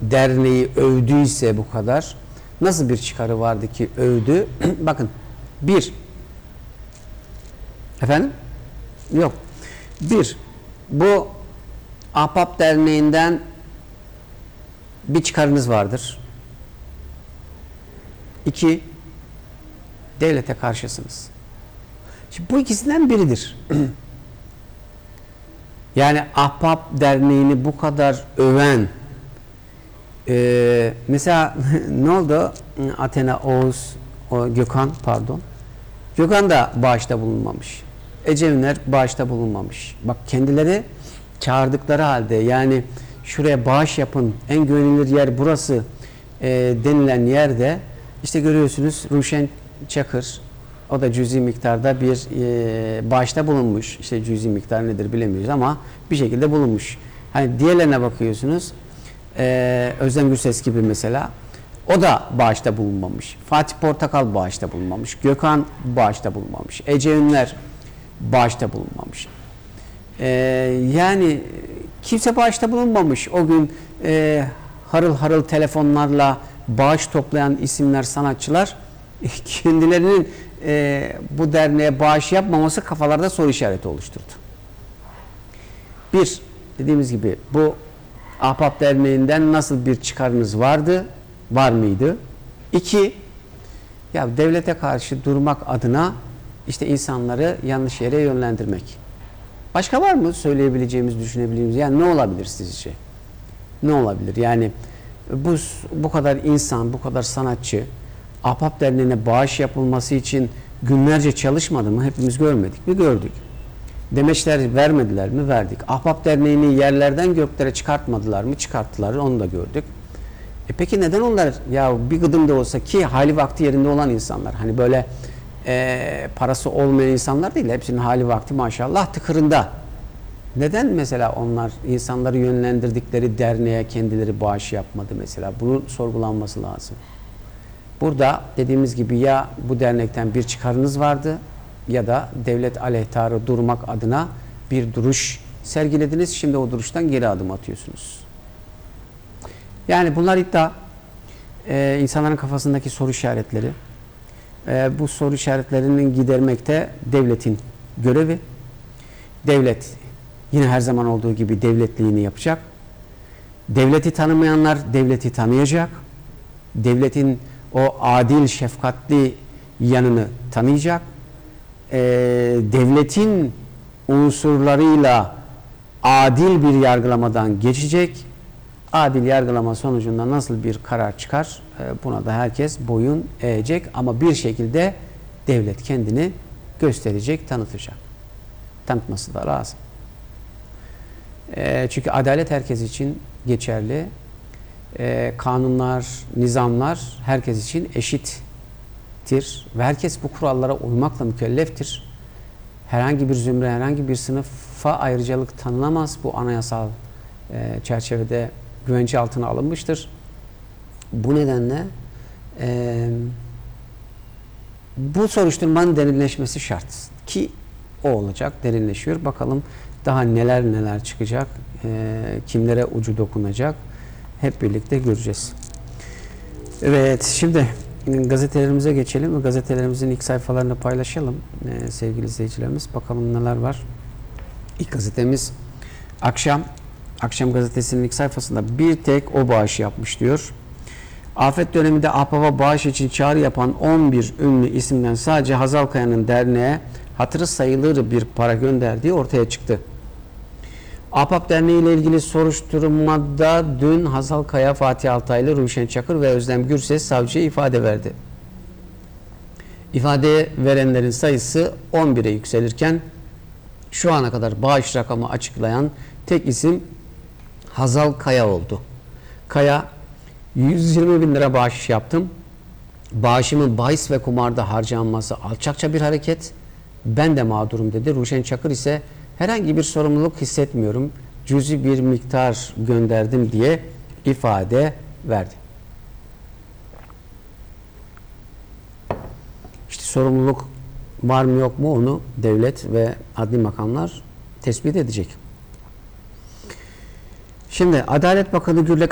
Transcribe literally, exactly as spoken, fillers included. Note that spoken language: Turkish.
derneği övdüyse bu kadar, nasıl bir çıkarı vardı ki övdü? Bakın, bir, efendim? Yok. Bir, bu Ahbap Derneği'nden bir çıkarınız vardır. İki, devlete karşısınız. Şimdi bu ikisinden biridir. Yani Ahbap Derneği'ni bu kadar öven, e, mesela ne oldu? Athena, Oğuz, o Gökhan pardon. Gökhan da bağışta bulunmamış. Ecevitler bağışta bulunmamış. Bak, kendileri çağırdıkları halde, yani şuraya bağış yapın, en güvenilir yer burası e, denilen yerde işte görüyorsunuz Ruşen Çakır, o da cüzi miktarda bir e, bağışta bulunmuş. İşte cüzi miktar nedir bilemiyoruz ama bir şekilde bulunmuş. Hani diğerlerine bakıyorsunuz, e, Özlem Gürses gibi mesela, o da bağışta bulunmamış. Fatih Portakal bağışta bulunmamış. Gökhan bağışta bulunmamış. Ece Ünler bağışta bulunmamış. Ee, yani kimse bağışta bulunmamış. O gün e, harıl harıl telefonlarla bağış toplayan isimler, sanatçılar kendilerinin e, bu derneğe bağış yapmaması kafalarda soru işareti oluşturdu. Bir, dediğimiz gibi bu Ahbap Derneği'nden nasıl bir çıkarınız vardı? Var mıydı? İki, ya devlete karşı durmak adına işte insanları yanlış yere yönlendirmek. Başka var mı söyleyebileceğimiz, düşünebileceğimiz? Yani ne olabilir sizce? Ne olabilir? Yani bu bu kadar insan, bu kadar sanatçı Ahbap Derneği'ne bağış yapılması için günlerce çalışmadı mı? Hepimiz görmedik mi? Gördük. Demeçler vermediler mi? Verdik. Ahbap Derneği'ni yerlerden göklere çıkartmadılar mı? Çıkarttılar. Onu da gördük. E peki neden onlar, ya bir gıdım da olsa, ki hali vakti yerinde olan insanlar, hani böyle e, parası olmayan insanlar değil, hepsinin hali vakti maşallah tıkırında. Neden mesela onlar insanları yönlendirdikleri derneğe kendileri bağış yapmadı mesela? Bunun sorgulanması lazım. Burada dediğimiz gibi ya bu dernekten bir çıkarınız vardı ya da devlet aleyhtarı durmak adına bir duruş sergilediniz. Şimdi o duruştan geri adım atıyorsunuz. Yani bunlar iddia, e, insanların kafasındaki soru işaretleri. E, bu soru işaretlerinin gidermekte devletin görevi. Devlet yine her zaman olduğu gibi devletliğini yapacak. Devleti tanımayanlar devleti tanıyacak. Devletin o adil, şefkatli yanını tanıyacak. E, devletin unsurlarıyla adil bir yargılamadan geçecek. Adil yargılama sonucunda nasıl bir karar çıkar, buna da herkes boyun eğecek ama bir şekilde devlet kendini gösterecek, tanıtacak. Tanıtması da lazım. Çünkü adalet herkes için geçerli. Kanunlar, nizamlar herkes için eşittir ve herkes bu kurallara uymakla mükelleftir. Herhangi bir zümre, herhangi bir sınıfa ayrıcalık tanınamaz. Bu anayasal çerçevede güvence altına alınmıştır. Bu nedenle e, bu soruşturmanın derinleşmesi şart. Ki o olacak, derinleşiyor. Bakalım daha neler neler çıkacak, e, kimlere ucu dokunacak, hep birlikte göreceğiz. Evet, şimdi gazetelerimize geçelim. Gazetelerimizin ilk sayfalarını paylaşalım e, sevgili izleyicilerimiz. Bakalım neler var. İlk gazetemiz Akşam. Akşam gazetesinin ilk sayfasında bir tek o bağış yapmış diyor. Afet döneminde Ahbap'a bağış için çağrı yapan on bir ünlü isimden sadece Hazal Kaya'nın derneğe hatırı sayılır bir para gönderdiği ortaya çıktı. Ahbap Derneği ile ilgili soruşturmada dün Hazal Kaya, Fatih Altaylı, Ruşen Çakır ve Özlem Gürses savcıya ifade verdi. İfade verenlerin sayısı on bire yükselirken şu ana kadar bağış rakamı açıklayan tek isim Hazal Kaya oldu. Kaya, yüz yirmi bin lira bağış yaptım. Bağışımın bahis ve kumarda harcanması alçakça bir hareket. Ben de mağdurum dedi. Ruşen Çakır ise herhangi bir sorumluluk hissetmiyorum. Cüzi bir miktar gönderdim diye ifade verdi. İşte sorumluluk var mı yok mu onu devlet ve adli makamlar tespit edecek. Şimdi Adalet Bakanı Gürlek